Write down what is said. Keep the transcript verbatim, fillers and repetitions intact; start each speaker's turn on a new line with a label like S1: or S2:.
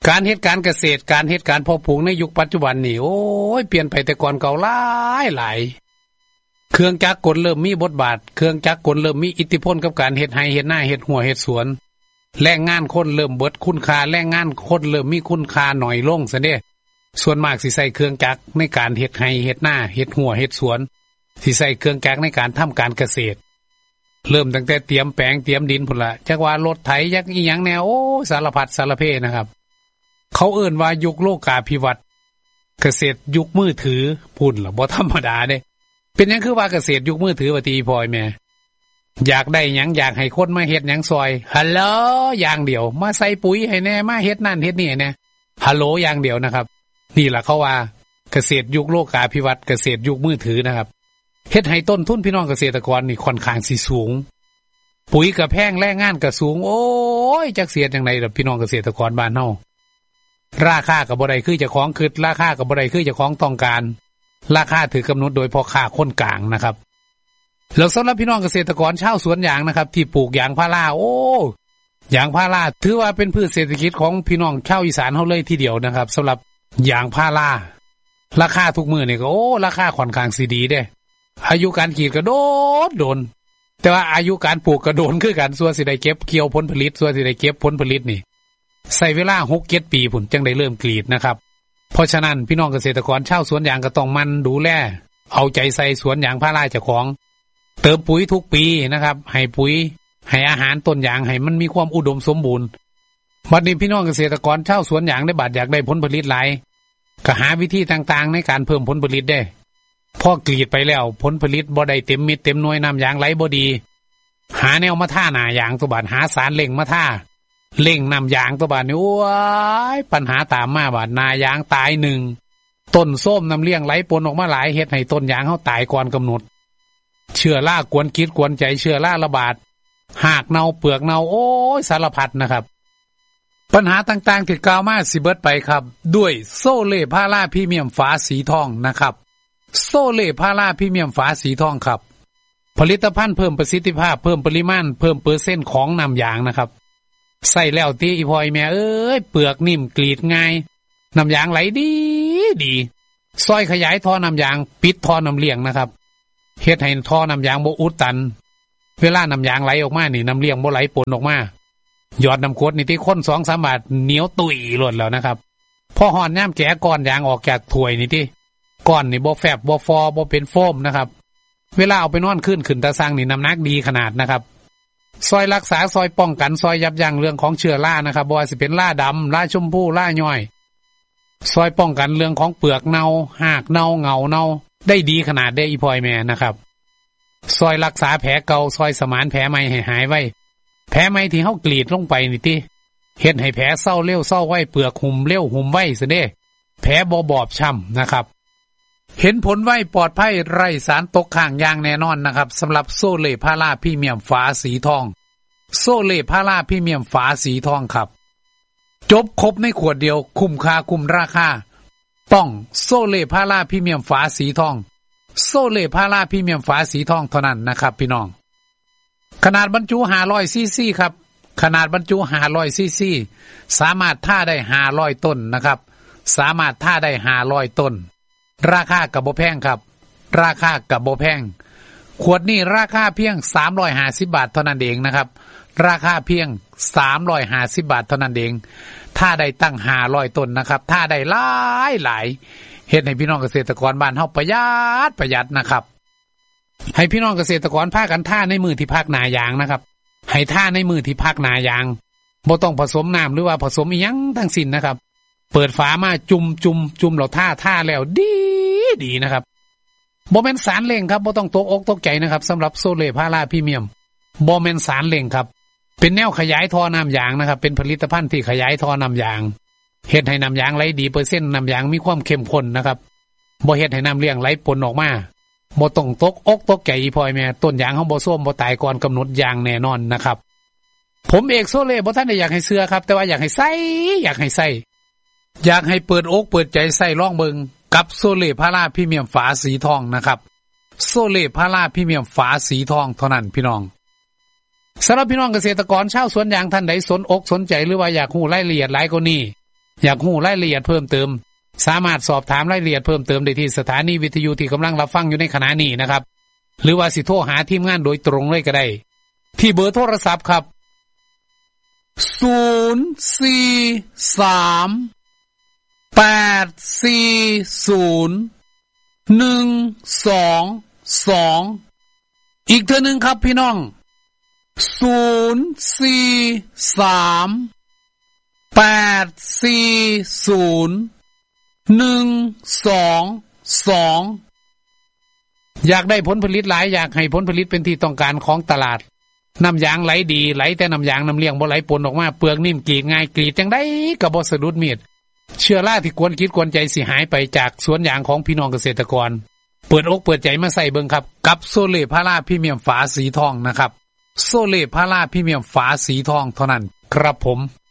S1: การเฮ็ดการเกษตรการเฮ็ดการเพาะปลูกในยุคปัจจุบันนี่โอ้ยเปลี่ยนไปแต่ก่อนเก่าหลายหลายเครื่องจักรกลเริ่มมีบทบาทเครื่องจักรกลเริ่มมีอิทธิพลกับการเฮ็ดไร่เฮ็ดนาเฮ็ดหัวเฮ็ดสวนแรงงานคนเริ่มเบิดคุณค่าแรงงานคนเริ่มมีคุณค่าน้อยลงซะเด้ส่วนมากสิใช้เครื่องจักรในการเฮ็ดไร่เฮ็ดนาเฮ็ดหัวเฮ็ดสวนสิใช้เครื่องจักรในการทำการเกษตรเริ่มตั้งแต่เตรียมแปลงเตรียมดินพุ่นละจักว่ารถไถยักอีหยังแนวโอ้สารพัดสารเพนะครับเขาเอิ้นว่ายุคโลกาภิวัตน์เกษตรยุคมือถือพุ่นล่ะบ่ธรรมดาเด้เป็นหยังคือว่าเกษตรยุคมือถือว่าตีพอยแม่อยากได้หยังอยากให้คนมาเฮ็ดหยังซอยฮัลโหลอย่างเดียวมาใส่ปุ๋ยให้แน่มาเฮ็ดนั่นเฮ็ดนี่แน่ฮัลโหลอย่างเดียวนะครับนี่ล่ะเขาว่าเกษตรยุคโลกาภิวัตน์เกษตรยุคมือถือนะครับเฮ็ดให้ต้นทุนพี่น้องเกษตรกรนี่ค่อนข้างสิสูงปุ๋ยก็แพงแรงงานก็สูงโอ้ยจักเสียจังได๋ล่ะพี่น้องเกษตรกรบ้านเฮาราคาก็บ่ได้คือเจ้าของคิดราคาก็บ่ได้คือเจ้าของต้องการราคาถือกำหนดโดยพ่อค้าคนกลางนะครับแล้วสำหรับพี่น้องเกษตรกรชาวสวนยางนะครับที่ปลูกยางพาราโอ้ยางพาราถือว่าเป็นพืชเศรษฐกิจของพี่น้องชาวอีสานเฮาเลยทีเดียวนะครับสำหรับยางพาราราคาทุกมื้อนี่ก็โอ้ราคาค่อนข้างสิดีเด้อายุการกรีดก็โดนโดนแต่ว่าอายุการปลูกก็โดนคือกันส่วนสิได้เก็บเกี่ยวผลผลิตส่วนสิได้เก็บผลผลิตนี่ใช้เวลา หกเจ็ด ปีพุ่นจังได้เริ่มกรีดนะครับเพราะฉะนั้นพี่น้องเกษตรกรชาวสวนยางก็ต้องมันดูแลเอาใจใส่สวนยางพาราเจ้าของเติมปุ๋ยทุกปีนะครับให้ปุ๋ยให้อาหารต้นยางให้มันมีความอุดมสมบูรณ์บัดนี้พี่น้องเกษตรกรชาวสวนยางได้บาดอยากได้ผลผลิตหลายก็หาวิธีต่างๆในการเพิ่มผลผลิตได้พอกรีดไปแล้วผลผลิตบ่ได้เต็มเม็ดเต็มหน่วยน้ำยางไหลบ่ดีหาแนวมาท่าหน้ายางตัวบาดหาสารเร่งมาท่าเร่งน้ำยางตัวบาดนี่โอ้ยปัญหาตามมาบาดนายางตายหนึ่งต้นส้มน้ำเลี้ยงไหลปนออกมาหลายเฮ็ดให้ต้นยางเฮาตายก่อนกำหนดเชื้อรากวนคิดกวนใจเชื้อราระบาดหากเน่าเปลือกเน่าโอ้ยสารพัดนะครับปัญหาต่างๆที่กล่าวมาสิเบิดไปครับด้วยโซเล่พาราพรีเมียมฝาสีทองนะครับโซเล่พาราพรีเมียมฝาสีทองครับผลิตภัณฑ์เพิ่มประสิทธิภาพเพิ่มปริมาณเพิ่มเปอร์เซ็นต์ของน้ำยางนะครับใส่แล้วตีอีพอยแม่เอ้ยเปลือกนิ่มกรีดง่ายน้ำยางไหลดีดีซอยขยายท่อน้ำยางปิดท่อน้ำเลี้ยงนะครับเฮ็ดให้ท่อน้ำยางบ่อุดตันเวลาน้ำยางไหลออกมานี่น้ำเลี้ยงบ่ไหลปนออกมาหยอดน้ำกรดนี่ที่คน สองสาม บาทเหนียวตุ๋ยหล่นแล้วนะครับพอห่อนย่ำแกะก้อนยางออกจากถ้วยนี่ที่ก้อนนี่บ่แฟบบ่ฟอบ่เป็นโฟมนะครับเวลาเอาไปนอนขึ้นขึ้นตาสร้างนี่น้ำหนักดีขนาดนะครับซอยรักษาซอยป้องกันซอยยับยั้งเรื่องของเชื้อรานะครับบ่ว่าสิเป็นราดำราชมพูราย่อยซอยป้องกันเรื่องของเปลือกเน่าหากเน่าเงาเน่าได้ดีขนาดได้อีพอยแม่นะครับซอยรักษาแผลเก่าซอยสมานแผลใหม่ให้หายไว้แผลใหม่ที่เฮากรีดลงไปนี่ติเฮ็ดให้แผลเศร้าเร็วเศร้าไว้เปลือกหุ่มเร็วหุ่มไว้ซะเด้แผลบ่บอบช้ำนะครับเห็นผลไว้ปลอดภัยไร้สารตกค้างอย่างแน่นอนนะครับสำหรับโซเล่พาราพรีเมียมฝาสีทองโซเล่พาราพรีเมียมฝาสีทองครับจบครบในขวดเดียวคุ้มค่าคุ้มราคาต้องโซเล่พาราพรีเมียมฝาสีทองโซเล่พาราพรีเมียมฝาสีทองเท่านั้นนะครับพี่น้องขนาดบรรจุห้าร้อยซีซีครับขนาดบรรจุห้าร้อยซีซีสามารถท่าได้ห้าร้อยต้นนะครับสามารถท่าได้ห้าร้อยต้นราคาก็บ่แพงครับราคาก็บ่แพงขวดนี้ราคาเพียงสามร้อยห้าสิบบาทเท่านั้นเองนะครับราคาเพียงสามร้อยห้าสิบบาทเท่านั้นเองถ้าได้ตั้งห้าร้อยต้นนะครับถ้าได้หลายหลายเฮ็ดให้พี่น้องเกษตรกรบ้านเฮาประหยัดประหยัดนะครับให้พี่น้องเกษตรกรพากันท่าในมือที่ภาคหน้ายางนะครับให้ท่าในมือที่ภาคหน้ายางบ่ต้องผสมน้ำหรือว่าผสมอีหยังทั้งสิ้นนะครับเปิดฝามาจุ่มจุ่มจุ่มแล้วท่าท่าแล้วดีดีนะครับบ่แม่นสารเร่งครับบ่ต้องตกอกตกใจนะครับสำหรับโซเล่พาราพรีเมียมบ่แม่นสารเร่งครับเป็นแนวขยายท่อน้ำยางนะครับเป็นผลิตภัณฑ์ที่ขยายท่อน้ำยางเฮ็ดให้น้ำยางไหลดีเปอร์เซ็นต์น้ำยางมีความเข้มข้นนะครับบ่เฮ็ดให้น้ำเลี้ยงไหลปนออกมาบ่ต้องตกอกตกใจอีพ่อยแม่ต้นยางเฮาบ่ส้มบ่ตายก่อนกำหนดอย่างแน่นอนนะครับผมเอกโซเล่บ่ทันได้อยากให้เชื่อครับแต่ว่าอยากให้ใส่อยากให้ใส่อยากให้เปิดอกเปิดใจใส่ลองเบิ่งกับโซเล่พาราพรีเมียมฝาสีทองนะครับโซเล่พาราพรีเมียมฝาสีทองเท่านั้นพี่น้องสำหรับพี่น้องเกษตรกรชาวสวนยางท่านใดสนอกสนใจหรือว่าอยากรู้รายละเอียดหลายกว่านี้อยากรู้รายละเอียดเพิ่มเติมสามารถสอบถามรายละเอียดเพิ่มเติมได้ที่สถานีวิทยุที่กำลังรับฟังอยู่ในขณะนี้นะครับหรือว่าสิโทรหาทีมงานโดยตรงเลยก็ได้ที่เบอร์โทรศัพท์ครับศูนย์ สี่ สาม แปด สี่ ศูนย์ หนึ่ง สอง สองอีกเทื่อนึงครับพี่น้องศูนย์ สี่ สาม แปด สี่ ศูนย์ หนึ่ง สอง สองอยากได้ผลผลิตหลายอยากให้ผลผลิตเป็นที่ต้องการของตลาดน้ำยางไหลดีไหลแต่น้ำยางน้ำเลี้ยงบ่ไหลปนออกมาเปลือกนิ่มกรีดง่ายกรีดจังได๋ก็บ่สะดุดมีดเชื้อราที่กวนคิดกวนใจสิหายไปจากสวนยางของพี่น้องเกษตรกรเปิดอกเปิดใจมาใส่เบิ่งครับกับโซเล่พาราพรีเมียมฝาสีทองนะครับโซเล่พาราพรีเมียมฝาสีทองเท่านั้นครับผม